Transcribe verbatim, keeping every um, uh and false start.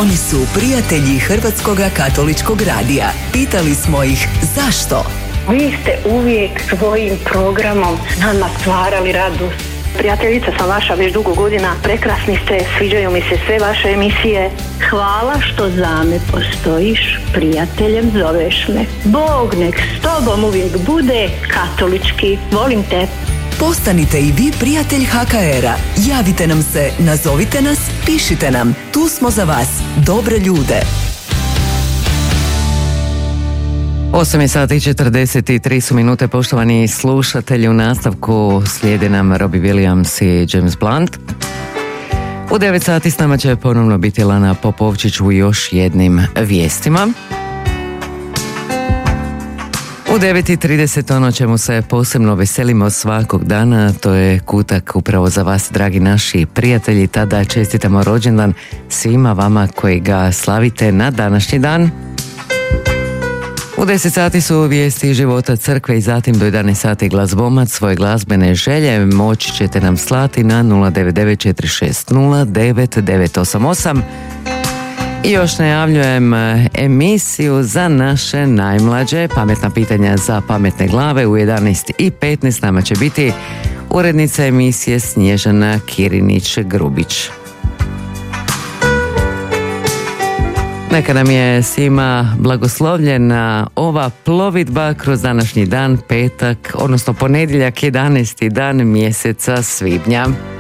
Oni su prijatelji Hrvatskog katoličkog radija. Pitali smo ih zašto? Vi ste uvijek svojim programom nama stvarali radost. Prijateljica sam vaša već dugo godina, prekrasni ste, sviđaju mi se sve vaše emisije. Hvala što za me postojiš, prijateljem zoveš me. Bog nek s tobom uvijek bude katolički, volim te. Postanite i vi prijatelj ha ka era. Javite nam se, nazovite nas, pišite nam. Tu smo za vas, dobre ljude. osam je sati i četrdeset tri su minute, poštovani slušatelji. U nastavku slijede nam Robbie Williams i James Blunt. U devet sati s nama će ponovno biti Lana Popovčić u još jednim vijestima. U devet i trideset ono čemu se posebno veselimo svakog dana, to je kutak upravo za vas, dragi naši prijatelji. Tada čestitamo rođendan svima vama koji ga slavite na današnji dan. U deset sati su vijesti života crkve i zatim do jedanaest sati glazbomac. Svoje glazbene želje moći ćete nam slati na nula devet devet četiri šest nula devet devet osam osam. I još najavljujem emisiju za naše najmlađe, pametna pitanja za pametne glave. U jedanaest i petnaest nama će biti urednica emisije Snježana Kirinić-Grubić. Neka nam je svima blagoslovljena ova plovidba kroz današnji dan, petak, odnosno ponedjeljak, jedanaesti dan mjeseca svibnja.